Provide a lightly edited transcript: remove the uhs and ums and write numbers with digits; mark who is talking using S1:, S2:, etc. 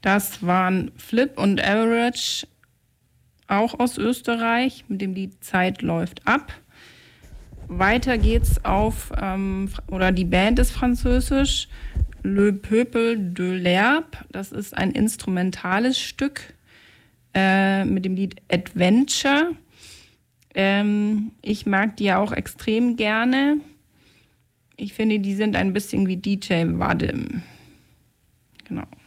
S1: Das waren Flip und Average, auch aus Österreich, mit dem Lied Zeit läuft ab. Weiter geht's die Band ist französisch, Le Peuple de l'Herbe. Das ist ein instrumentales Stück mit dem Lied Adventure. Ich mag die ja auch extrem gerne. Ich finde, die sind ein bisschen wie DJ Vadim. Genau.